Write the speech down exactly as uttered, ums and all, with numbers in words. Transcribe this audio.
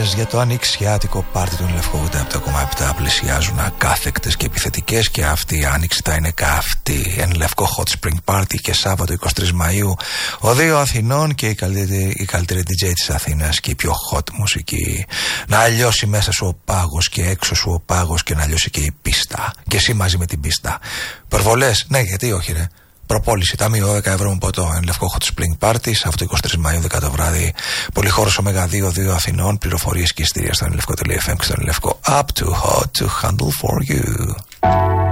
φωνές για το ανοιξιάτικο πάρτι του Λευκό ογδόντα επτά κόμμα επτά πλησιάζουν ακάθεκτες και επιθετικές, και αυτή η άνοιξη θα είναι καυτή. Εν Λευκό Hot Spring Party και Σάββατο εικοστή τρίτη Μαΐου, ο δύο Αθηνών και η καλύτερη, η καλύτερη ντι τζέι της Αθήνας και η πιο hot μουσική. Να λιώσει μέσα σου ο πάγος και έξω σου ο πάγος, και να λιώσει και η πίστα. Και εσύ μαζί με την πίστα. Προβολές, ναι, γιατί όχι, ρε. Προπόληση, ταμείο δώδεκα ευρώ με ποτό. Εν Λευκό Hot Spring Party, Σάββατο εικοστή τρίτη Μαΐου, δέκα το βράδυ. Πολυχώρος Ωμέγα δύο, δύο Αθηνών. Πληροφορίες και ειστήρια στο ενλευκό τελεία εφ εμ και στο Ενλευκό Up to Hot to Handle for You.